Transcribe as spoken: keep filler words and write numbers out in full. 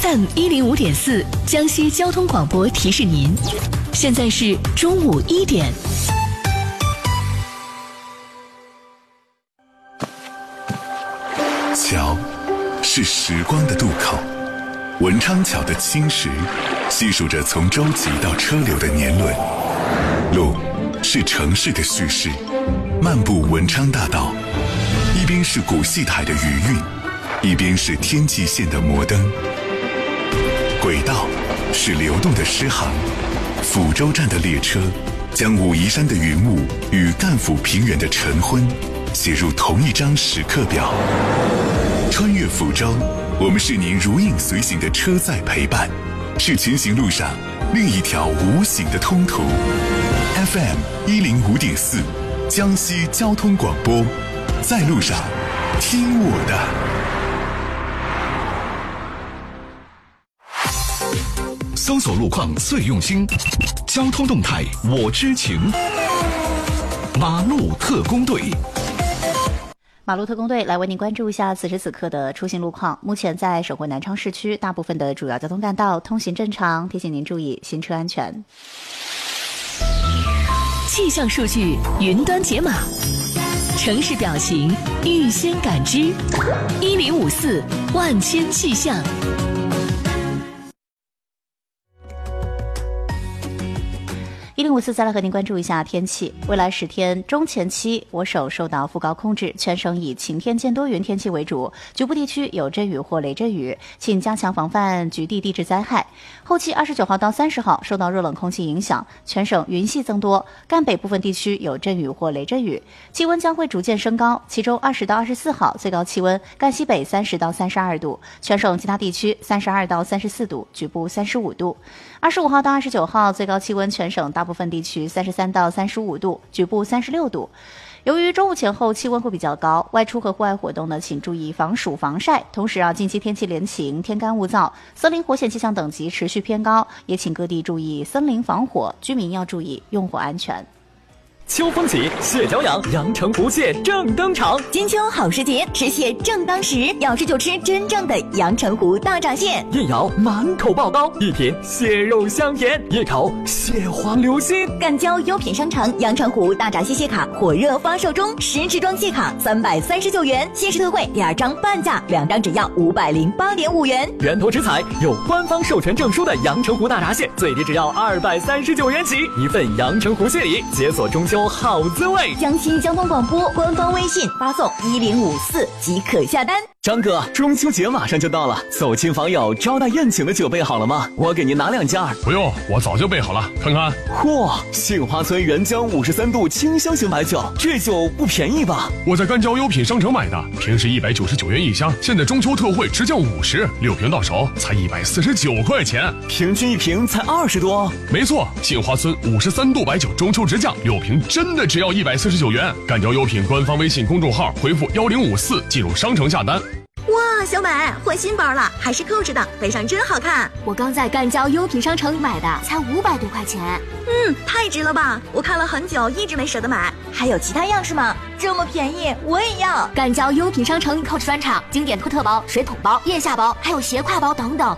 F M 一零五点四，江西交通广播提示您，现在是中午一点。 桥是时光的渡口，文昌桥的青石细数着从舟楫到车流的年轮。路是城市的叙事，漫步文昌大道，一边是古戏台的余韵，一边是天际线的摩登。轨道是流动的诗行，抚州站的列车将武夷山的云雾与赣抚平原的晨昏写入同一张时刻表。穿越抚州，我们是您如影随形的车载陪伴，是前行路上另一条无形的通途。F M 一零五点四，江西交通广播，在路上听我的。 搜索路况最用心，交通动态我知情。马路特工队。 马路特工队来为您关注一下此时此刻的出行路况。目前在省会南昌市区大部分的主要交通干道通行正常，提醒您注意行车安全。 气象数据云端解码，城市表情预先感知，一零五四万千气象。 一零五四再来和您关注一下天气。未来十天中前期，我省受到副高控制，全省以晴天见多云天气为主，局部地区有阵雨或雷阵雨，请加强防范局地地质灾害。后期二十九号到三十号，受到热冷空气影响，全省云系增多，赣北部分地区有阵雨或雷阵雨，气温将会逐渐升高。其中二十到二十四号最高气温，赣西北三十到三十二度，全省其他地区三十二到三十四度，局部三十五度。二十五号到二十九号最高气温，全省大部分地区三十三到三十五度，局部三十六度。由于中午前后气温会比较高，外出和户外活动呢，请注意防暑防晒。同时啊，近期天气连晴，天干物燥，森林火险气象等级持续偏高，也请各地注意森林防火，居民要注意用火安全。 秋风起，蟹脚痒，阳澄湖蟹正登场。 金秋好时节，吃蟹正当时，要吃就吃真正的阳澄湖大闸蟹。 一咬满口爆膏，一品蟹肉香甜，一口蟹黄流心。 赣交优品商城阳澄湖大闸蟹蟹卡火热发售中，十支装蟹卡三百三十九元，限时特惠，第二张半价，两张只要五百零八点五元。 源头直采有官方授权证书的阳澄湖大闸蟹，最低只要二百三十九元起，一份阳澄湖蟹礼，解锁中秋好滋味。 江西交通广播官方微信发送一零五四即可下单。 张哥，中秋节马上就到了，走亲访友招待宴请的酒备好了吗？我给您拿两件。 不用，我早就备好了，看看。 嚯，杏花村原浆五十三度清香型白酒，这酒不便宜吧？ 我在赣交优品商城买的，平时一百九十九元一箱，现在中秋特惠直降五十，六瓶到手才一百四十九块钱， 平均一瓶才二十多。 没错，杏花村五十三度白酒中秋直降，六瓶真的只要一百四十九元。赣交优品官方微信公众号回复幺零五四进入商城下单。 哇，小美换新包了，还是扣着的，背上真好看。 我刚在赣交优品商城买的，才五百多块钱。 嗯，太值了吧！我看了很久，一直没舍得买。还有其他样式吗？这么便宜，我也要。 赣交优品商城扣着专场，经典托特包、水桶包、腋下包，还有斜挎包等等，